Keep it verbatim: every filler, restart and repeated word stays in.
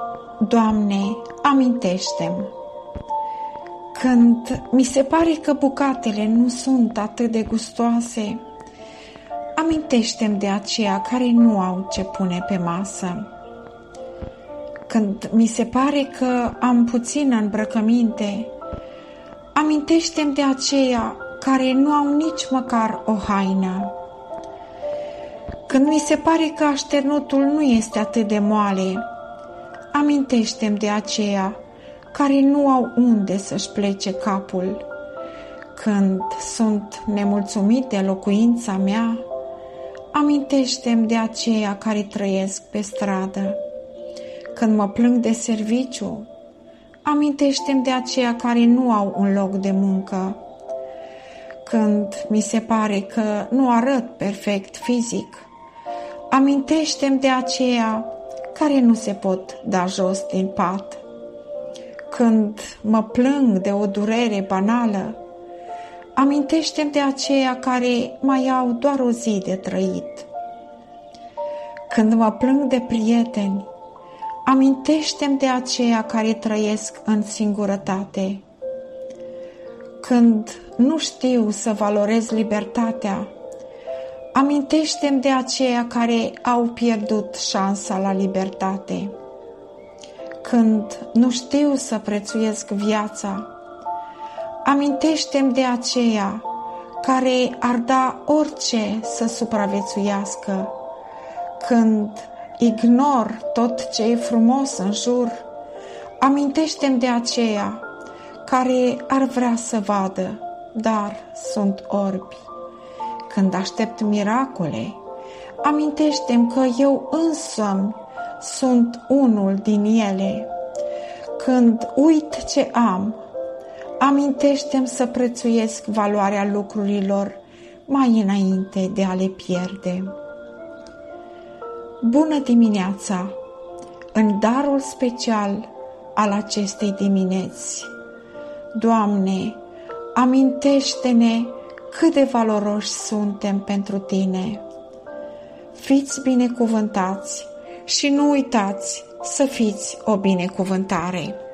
Doamne, amintește-mi. Când mi se pare că bucatele nu sunt atât de gustoase, amintește-mi de aceia care nu au ce pune pe masă. Când mi se pare că am puțină îmbrăcăminte, amintește-mi de aceia care nu au nici măcar o haină. Când mi se pare că așternutul nu este atât de moale, amintește-mi de aceia care nu au unde să-și plece capul. Când sunt nemulțumit de locuința mea, amintește-mi de aceia care trăiesc pe stradă. Când mă plâng de serviciu, amintește-mi de aceia care nu au un loc de muncă. Când mi se pare că nu arăt perfect fizic, amintește-mi de aceia care nu se pot da jos din pat. Când mă plâng de o durere banală, amintește-mi de aceia care mai au doar o zi de trăit. Când mă plâng de prieteni, amintește-mi de aceia care trăiesc în singurătate. Când nu știu să valorez libertatea, amintește-mi de aceia care au pierdut șansa la libertate. Când nu știu să prețuiesc viața, amintește-mi de aceia care ar da orice să supraviețuiască. Când ignor tot ce e frumos în jur, amintește-mi de aceia care ar vrea să vadă, dar sunt orbi. Când aștept miracole, amintește-mi că eu însămi sunt unul din ele. Când uit ce am, amintește-mi să prețuiesc valoarea lucrurilor mai înainte de a le pierde. Bună dimineața! În darul special al acestei dimineți, Doamne, amintește-ne cât de valoroși suntem pentru Tine. Fiți binecuvântați și nu uitați să fiți o binecuvântare.